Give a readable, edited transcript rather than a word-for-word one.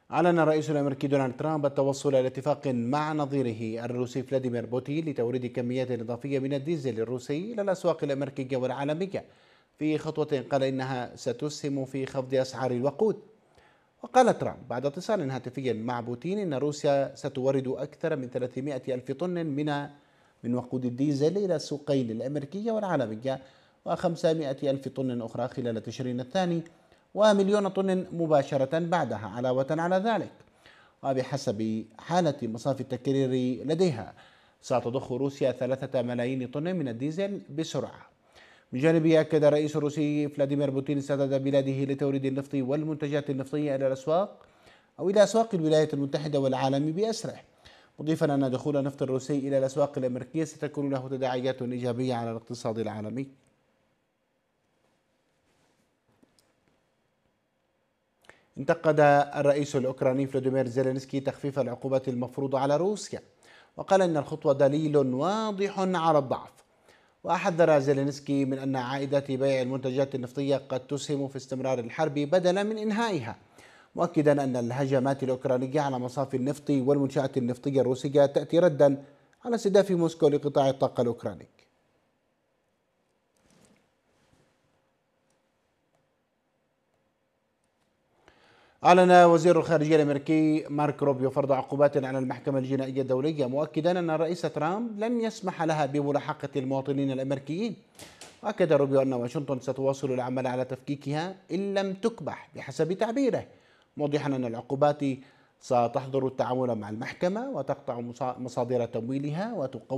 أعلن الرئيس الأمريكي دونالد ترامب التوصل إلى اتفاق مع نظيره الروسي فلاديمير بوتين لتوريد كميات إضافية من الديزل الروسي إلى الأسواق الأمريكية والعالمية، في خطوة قال إنها ستسهم في خفض أسعار الوقود. وقال ترامب بعد اتصال هاتفي مع بوتين إن روسيا ستورد أكثر من 300 ألف طن من وقود الديزل إلى السوقين الأمريكية والعالمية، و500 ألف طن أخرى خلال تشرين الثاني، ومليون طن مباشرة بعدها، علاوة على ذلك. وبحسب حالة مصافي التكرير لديها، ستضخ روسيا 3 ملايين طن من الديزل بسرعة. من جانبه أكد الرئيس الروسي فلاديمير بوتين استعداد بلاده لتوريد النفط والمنتجات النفطية إلى الأسواق أو إلى أسواق الولايات المتحدة والعالم بأسره، مضيفا أن دخول النفط الروسي إلى الأسواق الأمريكية ستكون له تداعيات إيجابية على الاقتصاد العالمي. انتقد الرئيس الأوكراني فلاديمير زيلينسكي تخفيف العقوبات المفروضة على روسيا، وقال إن الخطوة دليل واضح على الضعف. وحذر زيلينسكي من أن عائدات بيع المنتجات النفطية قد تسهم في استمرار الحرب بدلا من إنهائها، مؤكدا أن الهجمات الأوكرانية على مصافي النفط والمنشآت النفطية الروسية تأتي ردا على استهداف موسكو لقطاع الطاقة الأوكراني. أعلن وزير الخارجية الأمريكي مارك روبيو فرض عقوبات على المحكمة الجنائية الدولية، مؤكدا أن الرئيس ترامب لن يسمح لها بملاحقة المواطنين الأمريكيين. وأكد روبيو أن واشنطن ستواصل العمل على تفكيكها إن لم تكبح بحسب تعبيره، موضحا أن العقوبات ستحظر التعامل مع المحكمة وتقطع مصادر تمويلها وتقوي